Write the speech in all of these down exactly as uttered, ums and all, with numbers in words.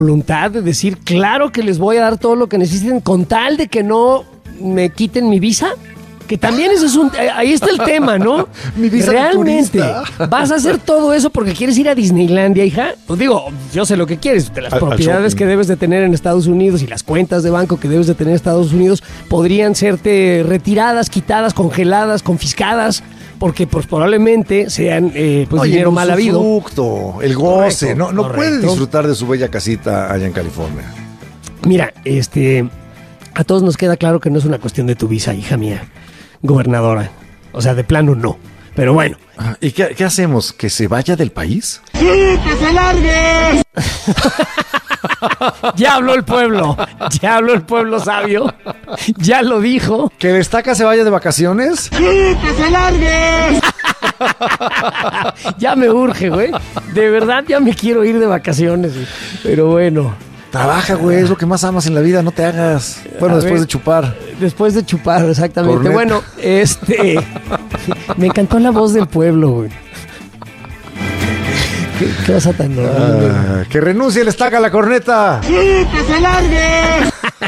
voluntad de decir, claro que les voy a dar todo lo que necesiten con tal de que no me quiten mi visa? Que también ese es un... Ahí está el tema, ¿no? Mi visa Realmente, de turista. ¿vas a hacer todo eso porque quieres ir a Disneylandia, hija? Pues digo, yo sé lo que quieres. De las Al- al propiedades shopping. que debes de tener en Estados Unidos y las cuentas de banco que debes de tener en Estados Unidos podrían serte retiradas, quitadas, congeladas, confiscadas, porque pues probablemente sean eh, pues Oye, dinero el mal habido. usufructo, el goce. Correcto, no no puede correcto. disfrutar de su bella casita allá en California. Mira, este, a todos nos queda claro que no es una cuestión de tu visa, hija mía, gobernadora. O sea, de plano no. Pero bueno. Ah, ¿Y qué, qué hacemos? ¿Que se vaya del país? ¡Sí, que se largue! Ya habló el pueblo, ya habló el pueblo sabio, ya lo dijo. ¿Que Destaca se vaya de vacaciones? ¡Sí, que se largue! Ya me urge, güey. De verdad ya me quiero ir de vacaciones, güey. Pero bueno. Trabaja, güey, es lo que más amas en la vida, no te hagas. Bueno, A después ver. de chupar. Después de chupar, exactamente. Corneta. Bueno, este... Me encantó la voz del pueblo, güey. Qué, qué cosa tan normal, güey. Ah, que renuncie el Estaca a la corneta. ¡Sí, que se largue!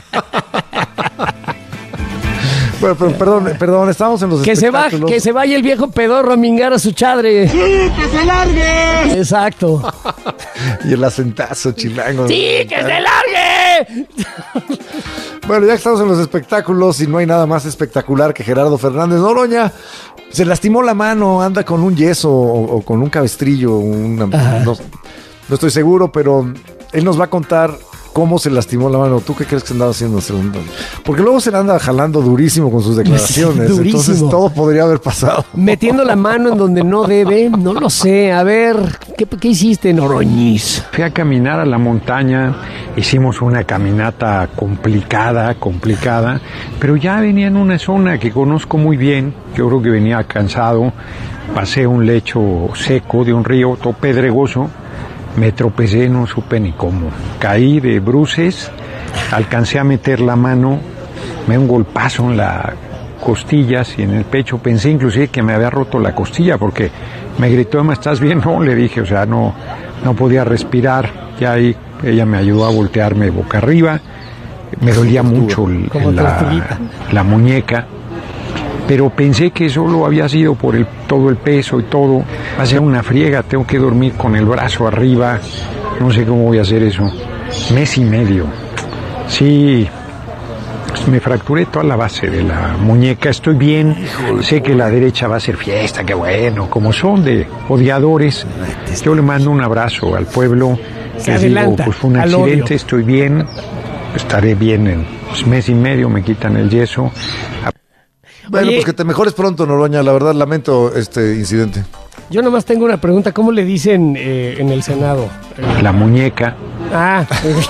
Bueno, pero, perdón, perdón, estamos en los Que se, va, espectáculos. que se vaya el viejo pedorro a mingar a su chadre. ¡Sí, que se largue! Exacto. Y el acentazo chilango. ¡Sí, que se largue! Bueno, ya que estamos en los espectáculos y no hay nada más espectacular que Gerardo Fernández Noroña, se lastimó la mano, anda con un yeso o, o con un cabestrillo, una- no, no estoy seguro, pero él nos va a contar cómo se lastimó la mano. ¿Tú qué crees que se andaba haciendo? Porque luego se le anda jalando durísimo con sus declaraciones, Sí, durísimo. entonces todo podría haber pasado. Metiendo la mano en donde no debe, no lo sé. A ver, ¿qué, qué hiciste, Noroñiz? Fui a caminar a la montaña, hicimos una caminata complicada, complicada, pero ya venía en una zona que conozco muy bien, yo creo que venía cansado, pasé un lecho seco de un río, todo pedregoso, me tropecé, no supe ni cómo, caí de bruces, alcancé a meter la mano, me dio un golpazo en las costillas y en el pecho, pensé inclusive que me había roto la costilla porque me gritó, "Emma, ¿estás bien?". No, le dije, o sea, no, no podía respirar, ya ahí ella me ayudó a voltearme boca arriba, me dolía mucho el- Como la, tortuguita. la muñeca, pero pensé que solo había sido por el, todo el peso y todo, va a ser una friega, tengo que dormir con el brazo arriba, no sé cómo voy a hacer eso, mes y medio, sí. Me fracturé toda la base de la muñeca, estoy bien, sé que la derecha va a ser fiesta, qué bueno, como son de odiadores, yo le mando un abrazo al pueblo, Se les digo, adelanta pues fue un al odio. accidente, estoy bien, estaré bien en pues, mes y medio, me quitan el yeso. Bueno, Oye. pues que te mejores pronto, Noroña, la verdad lamento este incidente. Yo nomás tengo una pregunta. ¿Cómo le dicen eh, en el Senado? Eh, La muñeca, Ah.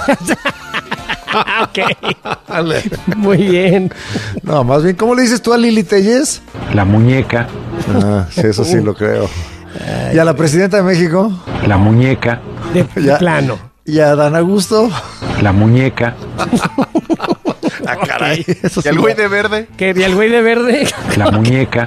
Ok. Muy bien. No, más bien, ¿cómo le dices tú a Lili Telles? la muñeca, Ah, sí, eso sí lo creo. ¿Y a la presidenta de México? la muñeca, De Ya. plano. ¿Y a Dan Augusto? la muñeca, Ah, caray. Eso ¿Y sí el lo- güey de verde? ¿Qué? ¿Y el güey de verde? la muñeca,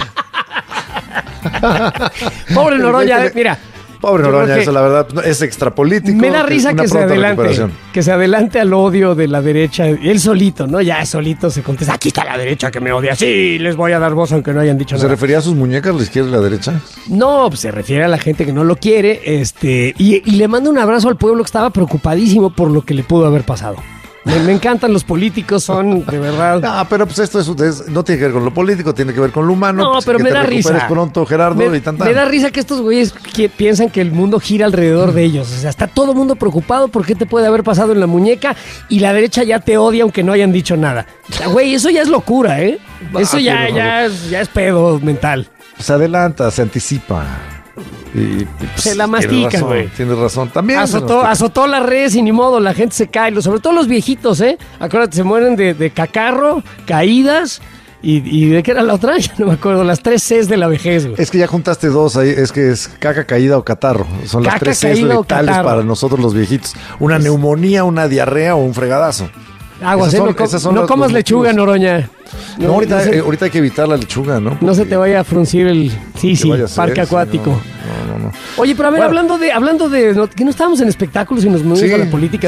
Pobre El güey Noroña, que eh, le- mira. Pobre Yo creo Noroña, que eso la verdad no, es extrapolítico. Me da risa una que se pronta adelante, recuperación. que se adelante al odio de la derecha. Y él solito, ¿no? Ya solito se contesta, aquí está la derecha que me odia. Sí, les voy a dar voz aunque no hayan dicho ¿Se nada. refería a sus muñecas, la izquierda y la derecha? No, pues se refiere a la gente que no lo quiere, este, y, y le mando un abrazo al pueblo que estaba preocupadísimo por lo que le pudo haber pasado. Me, me encantan los políticos, son de verdad. No, pero pues esto es, es- no tiene que ver con lo político, tiene que ver con lo humano. No, pues, pero que me te da recuperes risa. pronto, Gerardo, Me, y tan, tan. me da risa que estos güeyes que piensan que el mundo gira alrededor de ellos. O sea, está todo el mundo preocupado por qué te puede haber pasado en la muñeca y la derecha ya te odia aunque no hayan dicho nada. O sea, güey, eso ya es locura, ¿eh? Eso Ah, ya, sí, no, ya, es- ya es pedo mental. Se adelanta, se anticipa. Y, y, pues, Se la tienes mastican, razón, güey. Tienes razón. También. se Azotó, mastica. azotó las redes y ni modo, la gente se cae, lo- sobre todo los viejitos, ¿eh? Acuérdate, se mueren de, de cacarro, caídas y, y ¿de qué era la otra? Ya no me acuerdo, las tres Cs de la vejez, güey. Es que ya juntaste dos ahí, es que es caca caída o catarro. Son las Caca tres Cs caída o letales catarro. para nosotros los viejitos. Una neumonía, una diarrea o un fregadazo. Aguas, esas ¿eh? son- No, com- esas son no los- comas los lechuga, motivos. Noroña. No, ahorita, no se, eh, ahorita hay que evitar la lechuga, ¿no? no se te vaya a fruncir el... Sí, Que sí, vaya a ser, parque sí, acuático. no. no, no, no. Oye, pero a ver, Bueno. hablando de, hablando de, no, que no estábamos en espectáculos y nos movimos Sí, a la política.